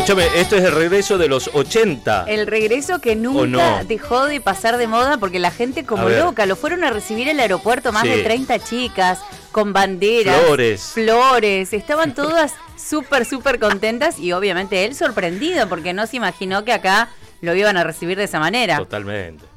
Escúchame, esto es el regreso de los 80. El regreso que nunca dejó de pasar de moda porque la gente como loca. Lo fueron a recibir al aeropuerto más de 30 chicas con banderas, flores. Estaban todas súper contentas y obviamente él sorprendido porque no se imaginó que acá lo iban a recibir de esa manera. Totalmente.